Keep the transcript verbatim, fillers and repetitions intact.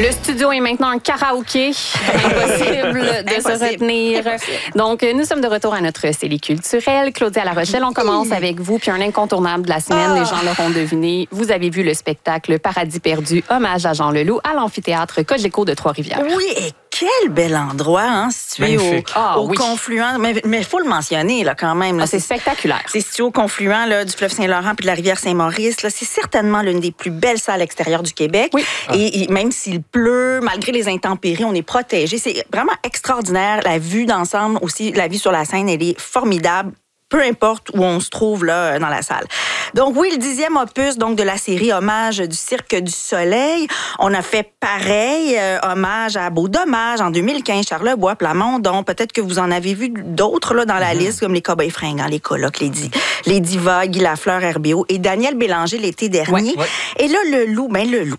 Le studio est maintenant un karaoké. Impossible de Impossible. se retenir. Impossible. Donc, nous sommes de retour à notre série culturelle. Claudia La Rochelle, on commence avec vous. Puis un incontournable de la semaine, Oh. les gens l'auront deviné. Vous avez vu le spectacle Paradis perdu, hommage à Jean Leloup, à l'amphithéâtre Cogeco de Trois-Rivières. Oui, et quel bel endroit, hein, situé au, Magnifique. Ah, au oui. confluent. Mais il faut le mentionner, là, quand même. Là, Ah, c'est spectaculaire. C'est situé au confluent là, du fleuve Saint-Laurent puis de la rivière Saint-Maurice. Là, c'est certainement l'une des plus belles salles extérieures du Québec. Oui. Et, et même s'il pleut, malgré les intempéries, on est protégé. C'est vraiment extraordinaire. La vue d'ensemble aussi, la vue sur la Seine, elle est formidable. Peu importe où on se trouve là dans la salle. Donc oui, le dixième opus donc de la série Hommage du Cirque du Soleil. On a fait pareil, euh, hommage à Beau Dommage en deux mille quinze, Charlebois, Plamondon. Peut-être que vous en avez vu d'autres là dans la liste, comme les Cowboys fringants, les Colocs, les, Di- les Divas, Guy Lafleur, R B O et Daniel Bélanger l'été dernier. Ouais, ouais. Et là, le loup, ben le loup.